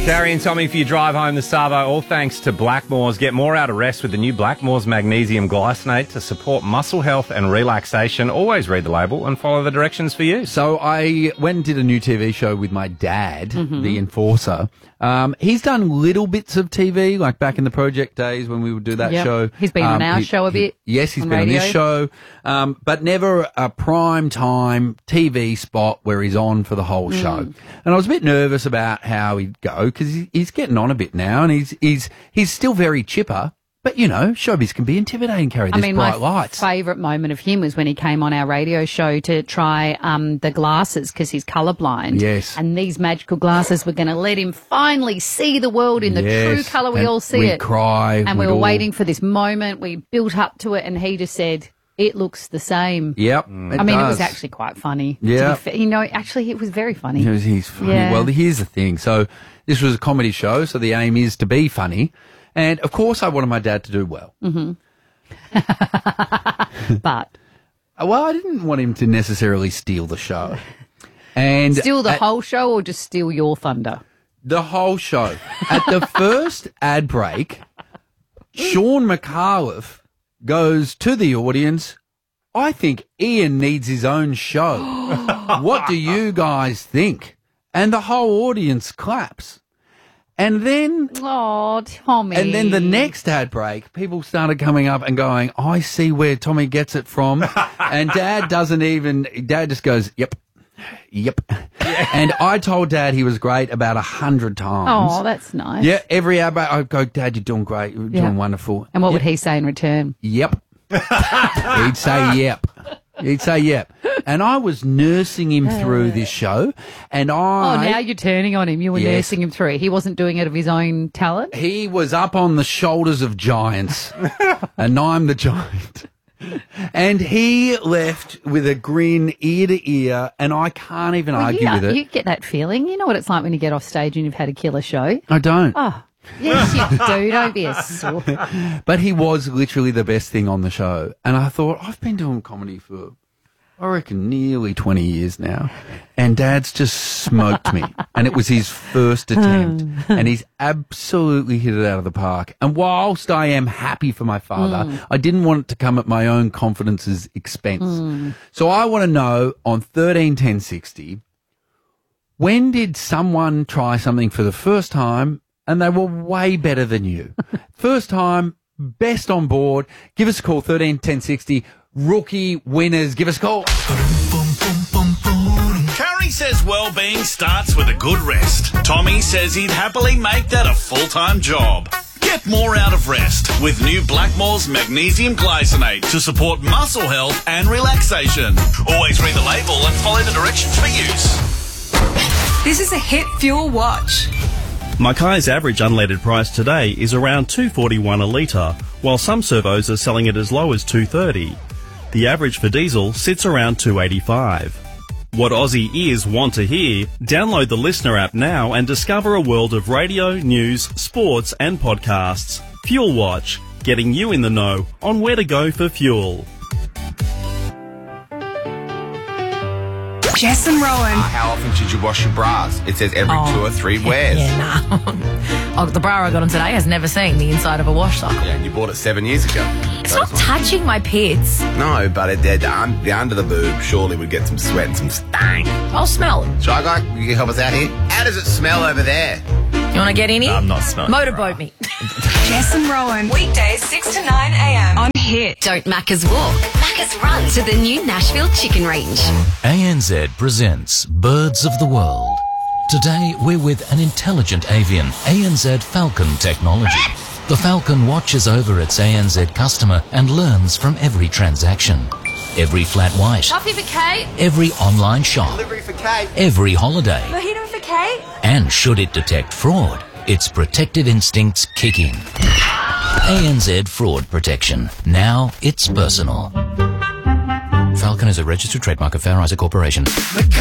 Gary and Tommy for your drive home this Savo, all thanks to Blackmores. Get more out of rest with the new Blackmores Magnesium Glycinate to support muscle health and relaxation. Always read the label and follow the directions for use. So I went and did a new TV show with my dad, the Enforcer. He's done little bits of TV, like back in the Project days when we would do that show. He's been on our show a bit. Yes, he's been on this show, but never a prime time TV spot where he's on for the whole show. And I was a bit nervous about how he'd go because he's getting on a bit now, and he's still very chipper. But, you know, showbiz can be intimidating, Carrie. There's bright lights. My favourite moment of him was when he came on our radio show to try the glasses because he's colourblind. Yes. And these magical glasses were going to let him finally see the world in the true colour we all see it. We'd cry. And we were waiting for this moment. We built up to it, and he just said, it looks the same. Yep. It was actually quite funny. Yeah. Actually, it was very funny. He's funny. Yeah. Well, here's the thing. So this was a comedy show, so the aim is to be funny. And, of course, I wanted my dad to do well. But? Well, I didn't want him to necessarily steal the show. And Steal the whole show or just steal your thunder? The whole show. At the first ad break, Sean McAuliffe goes to the audience, I think Ian needs his own show. What do you guys think? And the whole audience claps. And then... Oh, Tommy. And then the next ad break, people started coming up and going, I see where Tommy gets it from. And Dad just goes, yep. And I told Dad he was great about 100 times. Oh, that's nice. Yeah, every ad break, I go, Dad, you're doing great. You're doing wonderful. And what would he say in return? Yep. He'd say yep. And I was nursing him through this show. And now you're turning on him. You were nursing him through. He wasn't doing it of his own talent? He was up on the shoulders of giants. And I'm the giant. And he left with a grin ear to ear, and I can't even argue with it. You get that feeling. You know what it's like when you get off stage and you've had a killer show? I don't. Oh, yes, you do. Don't be a sore. But he was literally the best thing on the show. And I thought, I've been doing comedy for, I reckon, nearly 20 years now. And Dad's just smoked me. And it was his first attempt. And he's absolutely hit it out of the park. And whilst I am happy for my father, I didn't want it to come at my own confidence's expense. So I want to know on 131060, when did someone try something for the first time and they were way better than you? First time, best on board. Give us a call, 131060. Rookie winners, give us a call. Carrie says well-being starts with a good rest. Tommy says he'd happily make that a full-time job. Get more out of rest with new Blackmores Magnesium Glycinate to support muscle health and relaxation. Always read the label and follow the directions for use. This is a Hit Fuel Watch. Mackay's average unleaded price today is around $2.41 a litre, while some servos are selling it as low as $2.30. The average for diesel sits around $2.85. What Aussie ears want to hear? Download the Listener app now and discover a world of radio, news, sports and podcasts. Fuel Watch, getting you in the know on where to go for fuel. Jess and Rowan. How often should you wash your bras? It says every 2 or 3 wears. Yeah, nah. The bra I got on today has never seen the inside of a wash sock. Yeah, and you bought it 7 years ago. It's not touching my pits. No, but the under the boob surely would get some sweat and some stank. I'll smell it. Shy Guy, you can help us out here. How does it smell over there? You want to get in here? I'm not smelling. Motorboat me. Jess and Rowan. Weekdays 6 to 9 a.m. on Hit. Don't Macca's walk, Macca's run to the new Nashville Chicken Range. ANZ presents Birds of the World. Today we're with an intelligent avian, ANZ Falcon technology. The Falcon watches over its ANZ customer and learns from every transaction. Every flat white. Coffee for Kate. Every online shop. Delivery for Kate. Every holiday. Mojito for Kate. And should it detect fraud, its protective instincts kick in. ANZ Fraud Protection. Now it's personal. Falcon is a registered trademark of Fair Isaac Corporation.